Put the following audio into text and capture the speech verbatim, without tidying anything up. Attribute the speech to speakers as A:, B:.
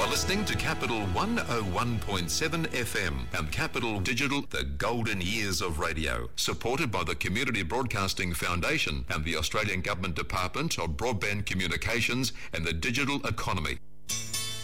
A: are listening to Capital one oh one point seven F M and Capital Digital, the golden years of radio, supported by the Community Broadcasting Foundation and the Australian Government Department of Broadband Communications and the Digital Economy.